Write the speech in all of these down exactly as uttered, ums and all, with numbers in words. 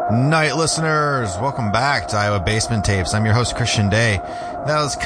Night listeners, welcome back to Iowa Basement Tapes. I'm your host, Christian Day. That was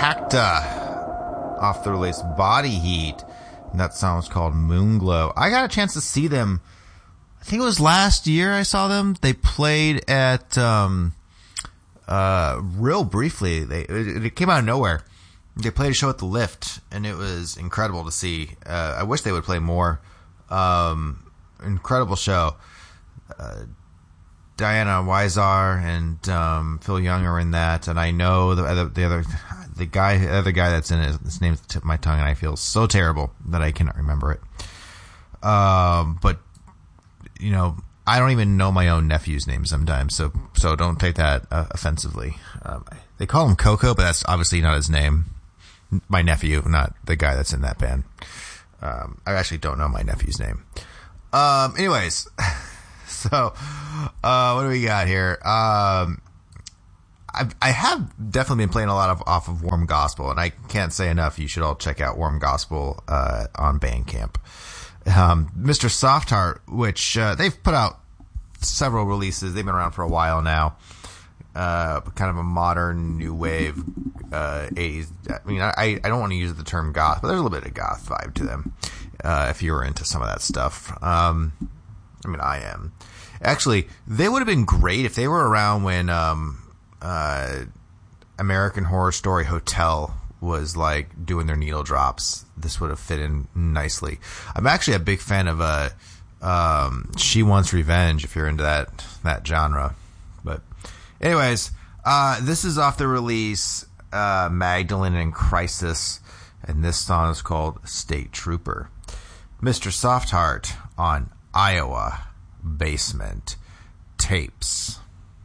Contacta off the release Body Heat, and that song was called Moonglow. I got a chance to see them, I think it was last year I saw them. They played at, um, uh, real briefly. They It, it came out of nowhere. They played a show at the Lift, and it was incredible to see. Uh, I wish they would play more. Um, incredible show. Uh, Diana Weisar and um, Phil Young are in that, and I know the other, the other, the guy, the other guy that's in it. His name's at the tip of my tongue, and I feel so terrible that I cannot remember it. Um, but you know, I don't even know my own nephew's name sometimes, so so don't take that uh, offensively. Um, they call him Coco, but that's obviously not his name. My nephew, not the guy that's in that band. Um, I actually don't know my nephew's name. Um, anyways. So, uh, what do we got here? Um, I, I have definitely been playing a lot of off of Warm Gospel, and I can't say enough. You should all check out Warm Gospel uh, on Bandcamp. Um, Mister Softheart, which uh, they've put out several releases. They've been around for a while now. Uh, kind of a modern new wave uh, eighties. I mean, I, I don't want to use the term goth, but there's a little bit of goth vibe to them. Uh, if you were into some of that stuff. Um, I mean, I am. Actually, they would have been great if they were around when um, uh, American Horror Story Hotel was like doing their needle drops. This would have fit in nicely. I'm actually a big fan of uh, um, She Wants Revenge, if you're into that that genre. But anyways, uh, this is off the release uh, Magdalene in Crisis, and this song is called State Trooper. Mister Softheart on Iowa Basement Tapes.